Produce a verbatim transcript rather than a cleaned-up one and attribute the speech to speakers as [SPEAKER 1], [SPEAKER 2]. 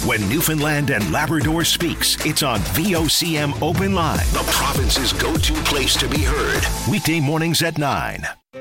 [SPEAKER 1] When Newfoundland and Labrador speaks, it's on V O C M Open Line, the province's go-to place to be heard. Weekday mornings at nine.